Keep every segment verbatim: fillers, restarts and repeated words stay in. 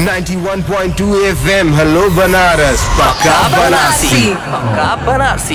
ninety-one point two F M hello Banaras पक्का बनारसी पक्का Banarasi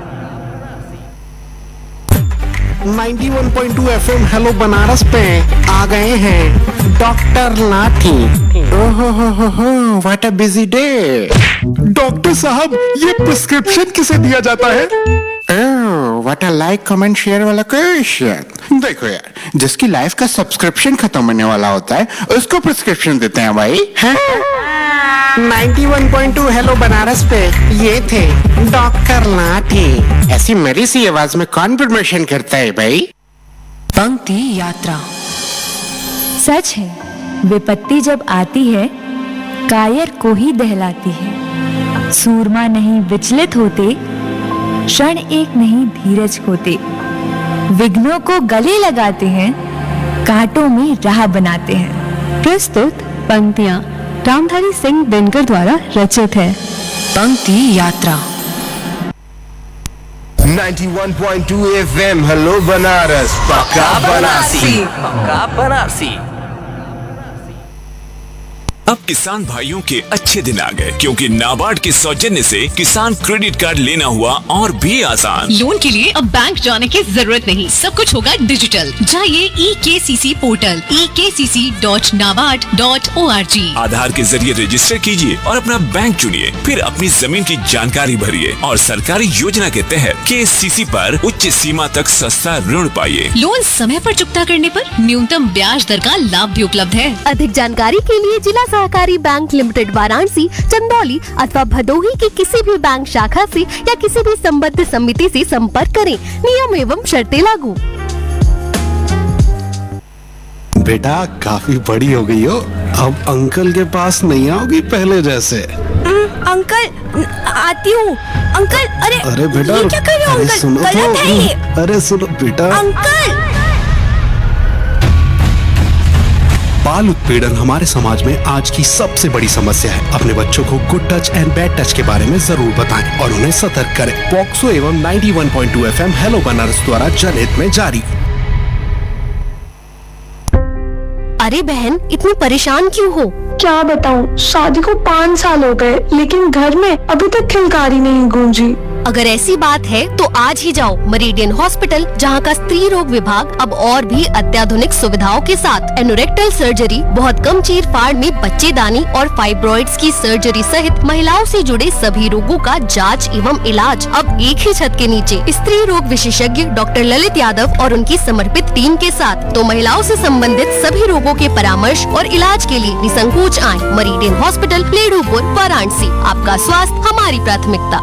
ninety-one point two F M hello Banaras पे आ गए हैं डॉक्टर लाठी। ओहो हो हो हो what a busy day. Doctor साहब ये प्रिस्क्रिप्शन किसे दिया जाता है? What a like comment share वाला क्वेश्चन। देखो यार, जिसकी लाइफ का सब्सक्रिप्शन खत्म होने वाला होता है उसको प्रिस्क्रिप्शन देते हैं भाई। ninety-one point two hello Banaras पे ये थे डॉक्टर लाठी। ऐसी मेरी सी आवाज में कौन प्रमोशन करता है भाई? पंक्ति यात्रा। सच है, विपत्ति जब आती है कायर को ही दहलाती है। सूरमा नहीं विचलित होते, क्षण एक नहीं धीरज होते। विघ्नों को गले लगाते हैं, कांटों में राह बनाते हैं। प्रस्तुत पंक्तियां रामधारी सिंह दिनकर द्वारा रचित है। पंक्ति यात्रा। ninety-one point two F M hello Banaras पक्का बनारसी पक्का बनारसी। अब किसान भाइयों के अच्छे दिन आ गए, क्योंकि नाबार्ड के सौजन्य से किसान क्रेडिट कार्ड लेना हुआ और भी आसान। लोन के लिए अब बैंक जाने की जरूरत नहीं, सब कुछ होगा डिजिटल। जाइए ई के सी सी पोर्टल ई के सी C dot NABARD dot O R G. आधार के जरिए रजिस्टर कीजिए और अपना बैंक चुनिए, फिर अपनी जमीन की जानकारी भरिए और सरकारी योजना के तहत के सी सी पर उच्च सीमा तक सस्ता ऋण पाइए। लोन समय पर चुकता करने पर न्यूनतम ब्याज दर का लाभ भी उपलब्ध है। अधिक जानकारी के लिए जिला सहकारी बैंक लिमिटेड वाराणसी, चंदौली अथवा भदोही की किसी भी बैंक शाखा से या किसी भी संबद्ध समिति से संपर्क करें। नियम एवं शर्तें लागू। बेटा काफी बड़ी हो गई हो, अब अंकल के पास नहीं आओगी पहले जैसे। अंकल आती हूँ। अंकल अरे अरे बेटा ये क्या कर रहे हो अरे अंकल? सुनो गलत है ये। तो अरे सुनो बेटा। अंकल बाल उत्पीड़न हमारे समाज में आज की सबसे बड़ी समस्या है। अपने बच्चों को good touch and bad touch के बारे में जरूर बताएं और उन्हें सतर्क करें। पॉक्सो एवं ninety-one point two F M hello Banaras द्वारा जनहित में जारी। अरे बहन इतनी परेशान क्यों हो? क्या बताऊं, शादी को पाँच साल हो गए लेकिन घर में अभी तक खिलकारी नहीं गूंजी। अगर ऐसी बात है तो आज ही जाओ मेरिडियन हॉस्पिटल, जहां का स्त्री रोग विभाग अब और भी अत्याधुनिक सुविधाओं के साथ एनोरेक्टल सर्जरी, बहुत कम चीर फाड़ में बच्चेदानी और फाइब्रॉइड्स की सर्जरी सहित महिलाओं से जुड़े सभी रोगों का जांच एवं इलाज अब एक ही छत के नीचे। स्त्री रोग विशेषज्ञ डॉक्टर ललित यादव और उनकी समर्पित टीम के साथ तो महिलाओं से संबंधित सभी रोगों के परामर्श और इलाज के लिए निसंकोच आए। Meridian hospital, लेडूपुर, Varanasi. आपका स्वास्थ्य हमारी प्राथमिकता।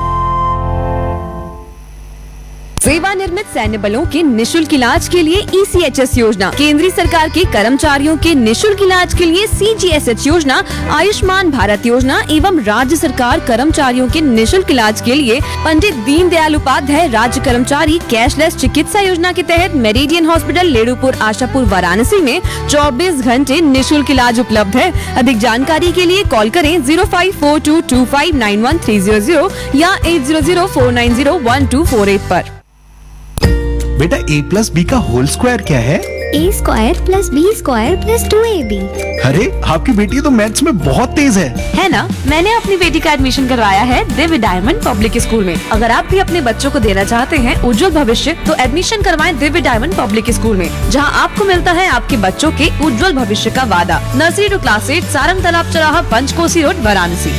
सेवानिवृत्त सैन्य बलों के निशुल्क इलाज के लिए ई सी एच एस योजना, केंद्रीय सरकार के कर्मचारियों के निशुल्क इलाज के लिए सी जी एस एच योजना, आयुष्मान भारत योजना एवं राज्य सरकार कर्मचारियों के निशुल्क इलाज के लिए पंडित दीनदयाल उपाध्याय राज्य कर्मचारी कैशलेस चिकित्सा योजना के तहत मेरिडियन हॉस्पिटल, लेडूपुर, आशापुर, वाराणसी में चौबीस घंटे निशुल्क इलाज उपलब्ध है। अधिक जानकारी के लिए कॉल करें zero five four to to five nine one three zero zero या eight zero zero four nine zero one two four eight पर। बेटा ए प्लस बी का होल स्क्वायर क्या है? ए square plus B square plus two A B. अरे आपकी बेटी तो मैथ्स में बहुत तेज है। है ना? मैंने अपनी बेटी का एडमिशन करवाया है दिव्य डायमंड पब्लिक स्कूल में। अगर आप भी अपने बच्चों को देना चाहते हैं उज्जवल भविष्य, तो एडमिशन करवाएं दिव्य डायमंड पब्लिक स्कूल में, जहां आपको मिलता है आपके बच्चों के उज्जवल भविष्य का वादा। Nursery to class eight, Sarang तालाब चौराहा, पंचकोसी road, Varanasi.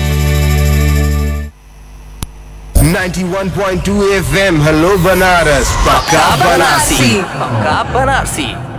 ninety-one point two F M hello Banaras पक्का बनारसी पक्का बनारसी।